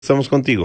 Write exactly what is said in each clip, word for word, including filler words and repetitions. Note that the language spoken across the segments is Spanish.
Estamos contigo.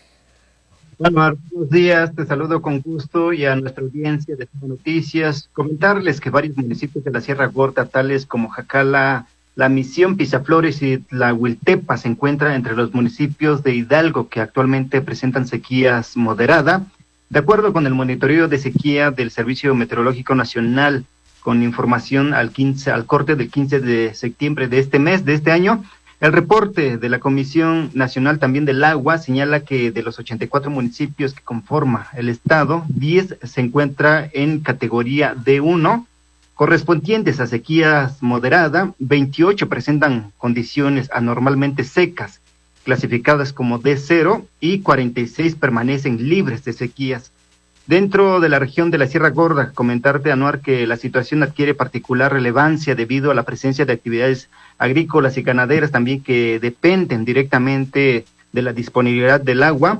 Bueno, buenos días, te saludo con gusto y a nuestra audiencia de Noticias. Comentarles que varios municipios de la Sierra Gorda, tales como Jacala, La Misión, Pisaflores y Tlahuiltepa, se encuentran entre los municipios de Hidalgo que actualmente presentan sequías moderada. De acuerdo con el monitoreo de sequía del Servicio Meteorológico Nacional, con información al quince, al corte del quince de septiembre de este mes, de este año, el reporte de la Comisión Nacional también del Agua señala que de los ochenta y cuatro municipios que conforma el estado, diez se encuentra en categoría D uno, correspondientes a sequías moderada, veintiocho presentan condiciones anormalmente secas, clasificadas como D cero, y cuarenta y seis permanecen libres de sequías. Dentro de la región de la Sierra Gorda, comentarte, Anuar, que la situación adquiere particular relevancia debido a la presencia de actividades agrícolas y ganaderas también que dependen directamente de la disponibilidad del agua.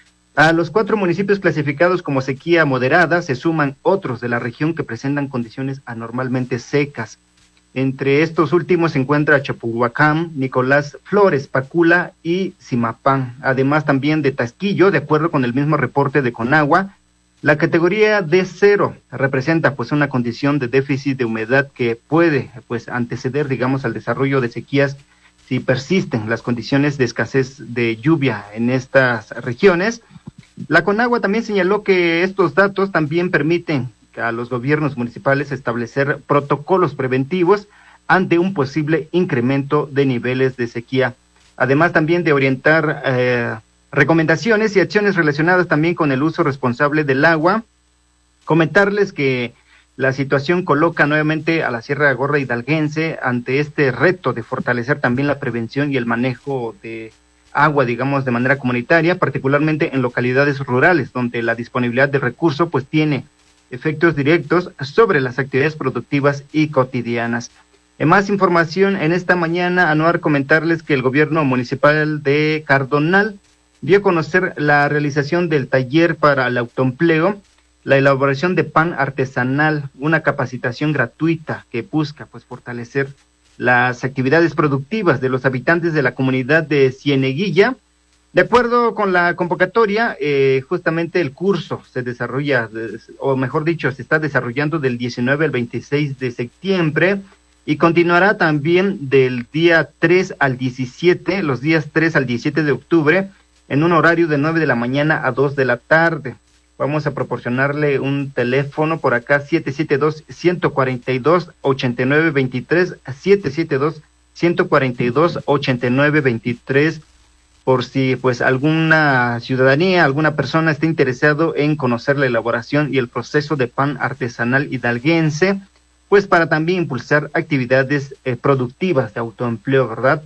A los cuatro municipios clasificados como sequía moderada se suman otros de la región que presentan condiciones anormalmente secas. Entre estos últimos se encuentra Chapulhuacán, Nicolás Flores, Pacula y Zimapán, además también de Tasquillo. De acuerdo con el mismo reporte de Conagua, la categoría D cero representa pues una condición de déficit de humedad que puede pues anteceder, digamos, al desarrollo de sequías si persisten las condiciones de escasez de lluvia en estas regiones. La Conagua también señaló que estos datos también permiten a los gobiernos municipales establecer protocolos preventivos ante un posible incremento de niveles de sequía, además también de orientar eh, recomendaciones y acciones relacionadas también con el uso responsable del agua. Comentarles que la situación coloca nuevamente a la Sierra Gorda hidalguense ante este reto de fortalecer también la prevención y el manejo de agua, digamos, de manera comunitaria, particularmente en localidades rurales, donde la disponibilidad de recursos pues tiene efectos directos sobre las actividades productivas y cotidianas. En más información, en esta mañana, Anuar, comentarles que el gobierno municipal de Cardonal dio a conocer la realización del taller para el autoempleo, la elaboración de pan artesanal, una capacitación gratuita que busca pues fortalecer las actividades productivas de los habitantes de la comunidad de Cieneguilla. De acuerdo con la convocatoria, eh, justamente el curso se desarrolla, o mejor dicho, se está desarrollando del diecinueve al veintiséis de septiembre y continuará también del día tres al diecisiete, los días tres al diecisiete de octubre, en un horario de nueve de la mañana a dos de la tarde. Vamos a proporcionarle un teléfono por acá, siete siete dos, uno cuatro dos, ocho nueve dos tres, siete siete dos, uno cuatro dos, ocho nueve dos tres, por si pues alguna ciudadanía, alguna persona esté interesado en conocer la elaboración y el proceso de pan artesanal hidalguense, pues para también impulsar actividades eh, productivas de autoempleo, ¿verdad?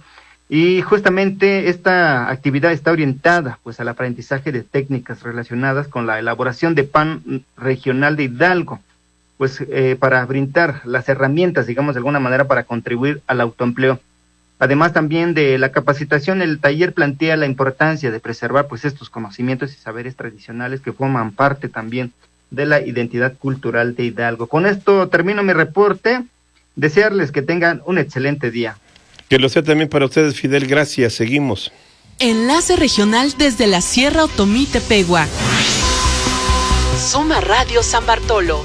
Y justamente esta actividad está orientada pues al aprendizaje de técnicas relacionadas con la elaboración de pan regional de Hidalgo, pues eh, para brindar las herramientas, digamos de alguna manera, para contribuir al autoempleo. Además también de la capacitación, el taller plantea la importancia de preservar pues estos conocimientos y saberes tradicionales que forman parte también de la identidad cultural de Hidalgo. Con esto termino mi reporte. Desearles que tengan un excelente día. Que lo sea también para ustedes, Fidel. Gracias. Seguimos. Enlace regional desde la Sierra Otomí Tepehua. Suma Radio San Bartolo.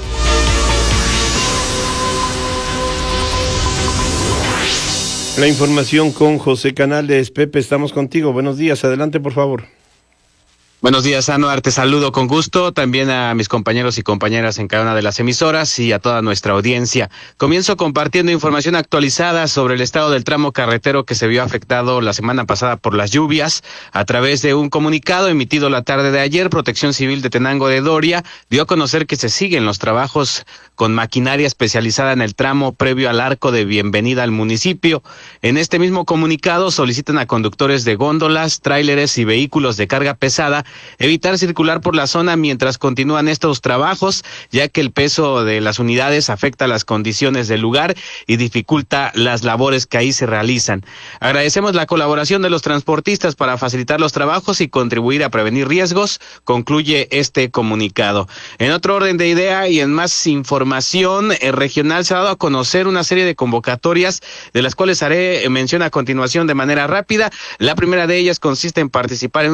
La información con José Canales. Pepe, estamos contigo. Buenos días. Adelante, por favor. Buenos días, Anuar, te saludo con gusto, también a mis compañeros y compañeras en cada una de las emisoras y a toda nuestra audiencia. Comienzo compartiendo información actualizada sobre el estado del tramo carretero que se vio afectado la semana pasada por las lluvias. A través de un comunicado emitido la tarde de ayer, Protección Civil de Tenango de Doria dio a conocer que se siguen los trabajos con maquinaria especializada en el tramo previo al arco de bienvenida al municipio. En este mismo comunicado solicitan a conductores de góndolas, tráileres y vehículos de carga pesada evitar circular por la zona mientras continúan estos trabajos, ya que el peso de las unidades afecta las condiciones del lugar y dificulta las labores que ahí se realizan. Agradecemos la colaboración de los transportistas para facilitar los trabajos y contribuir a prevenir riesgos, concluye este comunicado. En otro orden de idea y en más información información eh, regional, se ha dado a conocer una serie de convocatorias de las cuales haré mención a continuación de manera rápida. La primera de ellas consiste en participar en